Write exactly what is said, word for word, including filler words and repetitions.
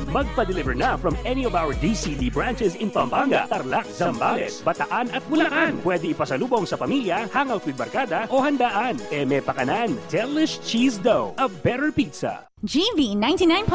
Magpa-deliver na from any of our D C D branches in Pampanga, Tarlac, Zambales, Bataan at Bulacan. Pwede ipasalubong sa pamilya, hangout with barkada o handaan. Eme Pakanan, Delish Cheese Dough, a better pizza. G V ninety-nine